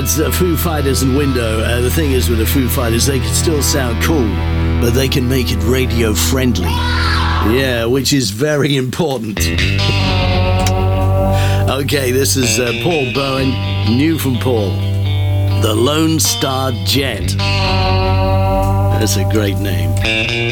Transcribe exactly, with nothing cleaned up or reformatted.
That's uh, Foo Fighters and Window. Uh, the thing is with the Foo Fighters, they can still sound cool, but they can make it radio friendly. Yeah, which is very important. Okay, this is uh, Paul Bowen, new from Paul. The Lone Star Jet. That's a great name.